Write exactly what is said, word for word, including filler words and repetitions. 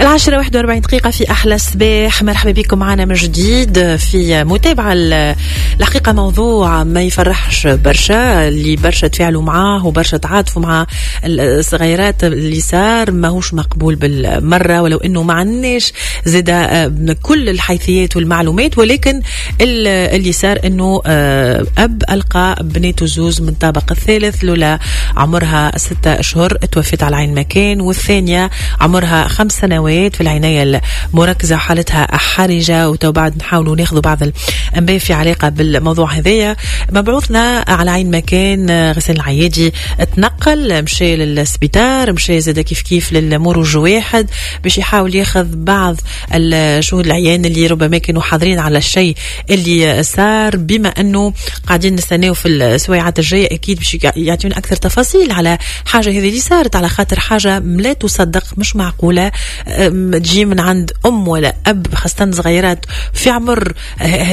العاشرة واحد وأربعين دقيقة في أحلى الصباح. مرحبا بكم معنا من جديد في متابعة الحقيقة موضوع ما يفرحش برشا، اللي برشا تفاعلوا معاه وبرشا تعاطفوا مع الصغيرات اللي صار ماهوش مقبول بالمرة، ولو أنه ما عندناش زيادة كل الحيثيات والمعلومات، ولكن اللي صار أنه أب ألقى بنيته زوز من الطابق الثالث، لولا عمرها ستة أشهر توفت على عين مكان، والثانية عمرها خمس سنوات في العناية المركزة، حالتها حرجة. وتو بعد نحاولوا ناخذوا بعض الأنباء في علاقة بالموضوع هذايا. مبعوثنا على عين مكان غسان العيادي تنقل، مشي للسبيطار، مشي زاد كيف كيف للمروج واحد باش يحاول ياخذ بعض الشهود العيان اللي ربما كانوا حاضرين على الشيء اللي صار، بما أنه قاعدين نستناو في السويعات الجاية أكيد باش يعطيون أكثر تفاصيل على حاجة هذه اللي صارت، على خاطر حاجة لا تصدق، مش معقولة تجي من عند أم ولا أب، خاصة صغيرات في عمر